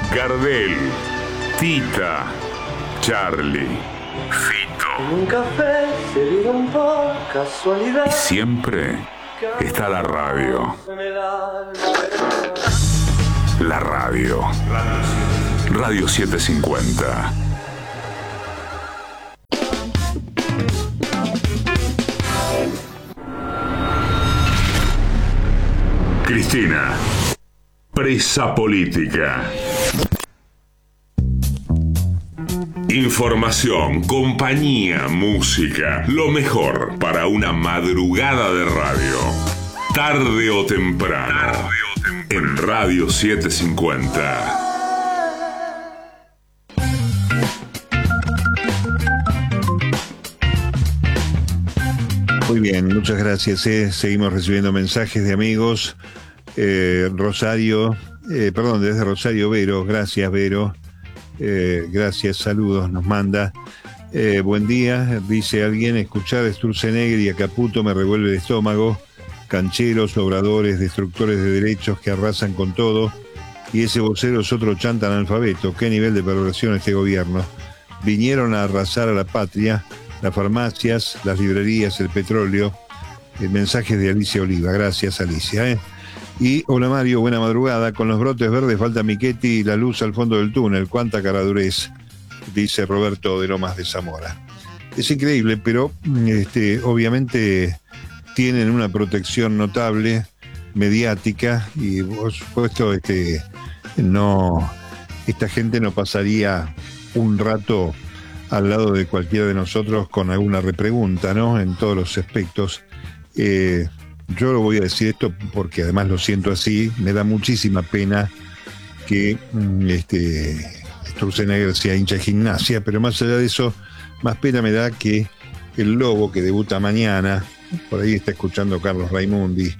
Gardel, Tita, Charlie, Fito. Un café se dieron por casualidad. Y siempre está la radio. La radio. Radio 750. Cristina, presa política. Información, compañía, música, lo mejor para una madrugada de radio. Tarde o temprano, en Radio 750. Muy bien, muchas gracias. Seguimos recibiendo mensajes de amigos. Desde Rosario, Vero. Gracias, Vero. Gracias, saludos, nos manda. Buen día, dice alguien, escuchar a Sturzenegger y a Caputo me revuelve el estómago. Cancheros, obradores, destructores de derechos que arrasan con todo. Y ese vocero es otro chanta analfabeto. ¿Qué nivel de perversión este gobierno? Vinieron a arrasar a la patria, las farmacias, las librerías, el petróleo. El mensaje de Alicia Oliva. Gracias, Alicia. Y hola Mario, buena madrugada. Con los brotes verdes falta Michetti y la luz al fondo del túnel. Cuánta caradurez, dice Roberto de Lomas de Zamora. Es increíble, pero obviamente tienen una protección notable, mediática, y por supuesto esta gente no pasaría un rato al lado de cualquiera de nosotros con alguna repregunta, ¿no? En todos los aspectos. Yo lo voy a decir esto porque además lo siento así, me da muchísima pena que Sturzenegger sea hincha de Gimnasia, pero más allá de eso, más pena me da que el Lobo, que debuta mañana, por ahí está escuchando Carlos Raimundi,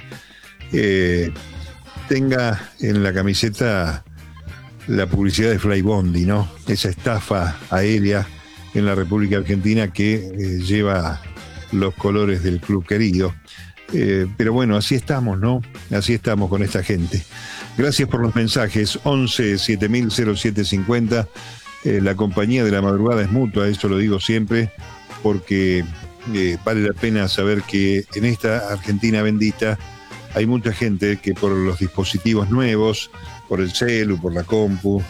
tenga en la camiseta la publicidad de Flybondi, ¿no? Esa estafa aérea en la República Argentina que lleva los colores del club querido. Pero bueno, así estamos, ¿no? Así estamos con esta gente. Gracias por los mensajes. 11 7000 0750. La compañía de la madrugada es mutua, eso lo digo siempre, porque vale la pena saber que en esta Argentina bendita hay mucha gente que por los dispositivos nuevos, por el celu, por la compu,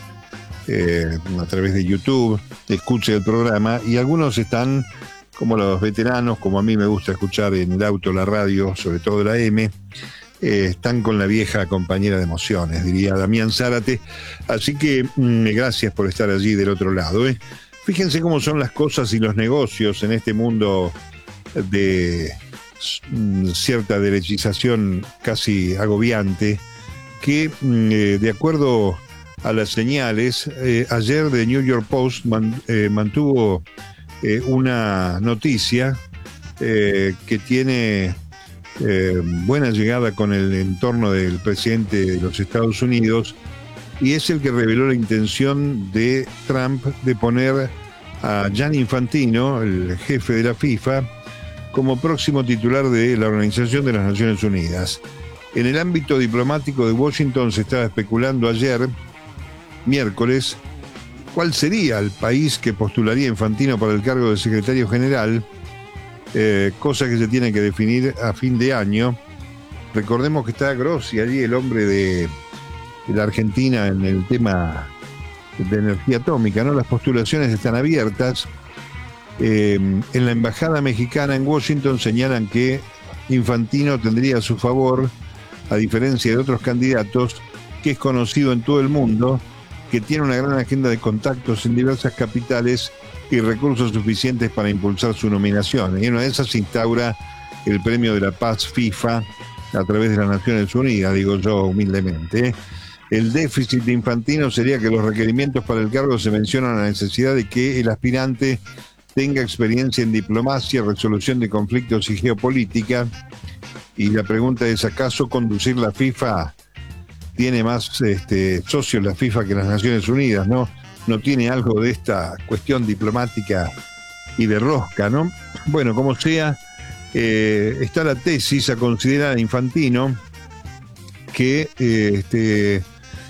a través de YouTube, escucha el programa, y algunos están como los veteranos, como a mí me gusta escuchar en el auto, la radio, sobre todo la M, están con la vieja compañera de emociones, diría Damián Zárate. Así que gracias por estar allí del otro lado. Fíjense cómo son las cosas y los negocios en este mundo de cierta derechización casi agobiante, que de acuerdo a las señales, ayer The New York Post mantuvo una noticia que tiene buena llegada con el entorno del presidente de los Estados Unidos, y es el que reveló la intención de Trump de poner a Gianni Infantino, el jefe de la FIFA, como próximo titular de la Organización de las Naciones Unidas. En el ámbito diplomático de Washington se estaba especulando ayer, miércoles, cuál sería el país que postularía Infantino para el cargo de secretario general, cosa que se tiene que definir a fin de año. Recordemos que está Grossi allí, el hombre de la Argentina en el tema de energía atómica, ¿no? Las postulaciones están abiertas. En la embajada mexicana en Washington señalan que Infantino tendría a su favor, a diferencia de otros candidatos, que es conocido en todo el mundo, que tiene una gran agenda de contactos en diversas capitales y recursos suficientes para impulsar su nominación. Y en una de esas se instaura el Premio de la Paz FIFA a través de las Naciones Unidas, digo yo humildemente. El déficit de Infantino sería que los requerimientos para el cargo se mencionan la necesidad de que el aspirante tenga experiencia en diplomacia, resolución de conflictos y geopolítica. Y la pregunta es, ¿acaso conducir la FIFA tiene más socios la FIFA que las Naciones Unidas, ¿no? No tiene algo de esta cuestión diplomática y de rosca, ¿no? Bueno, como sea, está la tesis a considerar a Infantino que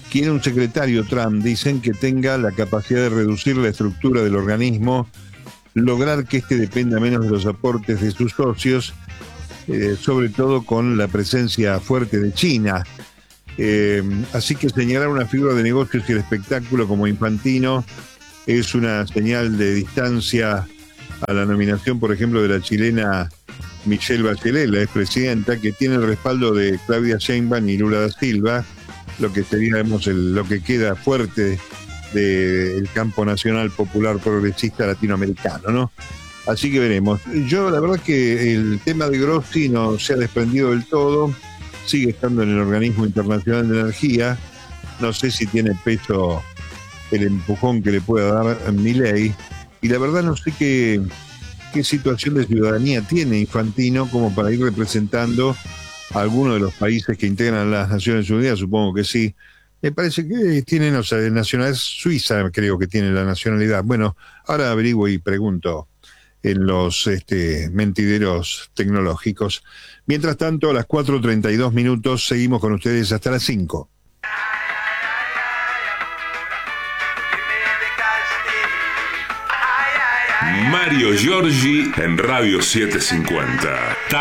quiere un secretario Trump, dicen, que tenga la capacidad de reducir la estructura del organismo, lograr que éste dependa menos de los aportes de sus socios, sobre todo con la presencia fuerte de China. Así que señalar una figura de negocios y el espectáculo como Infantino es una señal de distancia a la nominación, por ejemplo, de la chilena Michelle Bachelet, la expresidenta, que tiene el respaldo de Claudia Sheinbaum y Lula da Silva, lo que sería, digamos, lo que queda fuerte del campo nacional popular progresista latinoamericano, ¿no? Así que veremos. Yo la verdad que el tema de Grossi no se ha desprendido del todo, sigue estando en el Organismo Internacional de Energía, no sé si tiene peso el empujón que le pueda dar Milei, y la verdad no sé qué situación de ciudadanía tiene Infantino como para ir representando a alguno de los países que integran las Naciones Unidas, supongo que sí. Me parece que tiene, no sé, nacionalidad suiza, creo que tiene la nacionalidad. Bueno, ahora averiguo y pregunto en los mentideros tecnológicos. Mientras tanto, a las 4:32 seguimos con ustedes hasta las 5. Mario Giorgi en Radio 750.